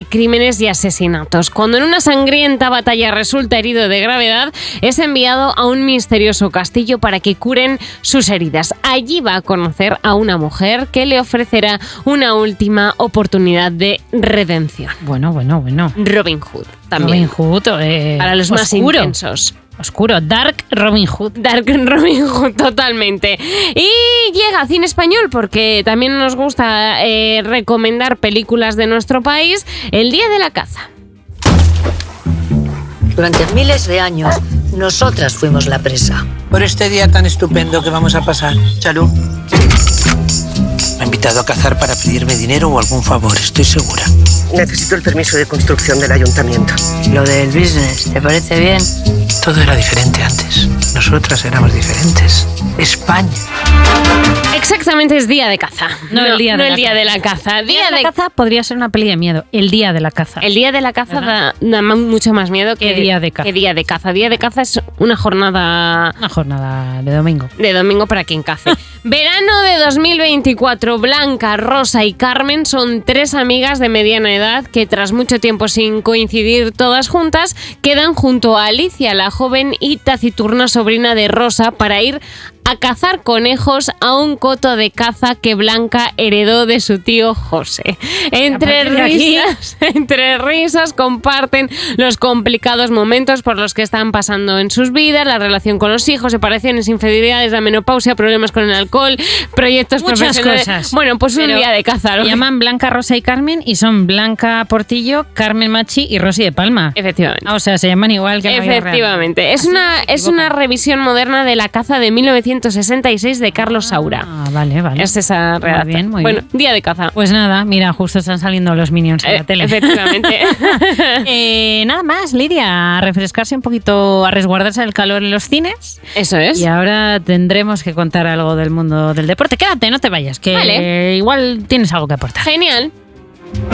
crímenes y asesinatos. Cuando en una sangrienta batalla resulta herido de gravedad, es enviado a un misterioso castillo para que curen sus heridas. Allí va a conocer a una mujer que le ofrecerá una última oportunidad de redención. Bueno. Robin Hood también. Robin Hood, para los más intensos. Oscuro, Dark Robin Hood. Dark Robin Hood, totalmente. Y llega a cine español porque también nos gusta recomendar películas de nuestro país. El Día de la Caza. Durante miles de años, nosotras fuimos la presa. Por este día tan estupendo que vamos a pasar, Chalú. Me ha invitado a cazar para pedirme dinero o algún favor, estoy segura. Necesito el permiso de construcción del ayuntamiento. Lo del business, ¿te parece bien? Todo era diferente antes. Nosotras éramos diferentes. España. Exactamente, es Día de Caza. No el Día de la Caza. Día de la Caza podría ser una peli de miedo. El Día de la Caza. El Día de la Caza da mucho más miedo que Día de Caza. Que Día de Caza. Día de Caza es una jornada de domingo. De domingo para quien cace. Verano de 2024. Blanca, Rosa y Carmen son 3 amigas de mediana edad que tras mucho tiempo sin coincidir todas juntas quedan junto a Alicia, la joven y taciturna sobrina de Rosa, para ir a cazar conejos a un coto de caza que Blanca heredó de su tío José. Entre risas comparten los complicados momentos por los que están pasando en sus vidas, la relación con los hijos, separaciones, infidelidades, la menopausia, problemas con el alcohol, proyectos muchas profesionales. Cosas. Bueno, pues un día de caza. Se llaman Blanca, Rosa y Carmen y son Blanca Portillo, Carmen Machi y Rosy de Palma. Efectivamente. O sea, se llaman igual que en la vida real. Efectivamente. Es una revisión moderna de la caza de 1966 de Carlos Saura. Vale. Es esa redacta. Muy bien. Bueno, Día de Caza. Pues nada, mira, justo están saliendo los Minions en la tele. Efectivamente. Nada más, Lidia, a refrescarse un poquito, a resguardarse del calor en los cines. Eso es. Y ahora tendremos que contar algo del mundo del deporte. Quédate, no te vayas, que igual tienes algo que aportar. Genial.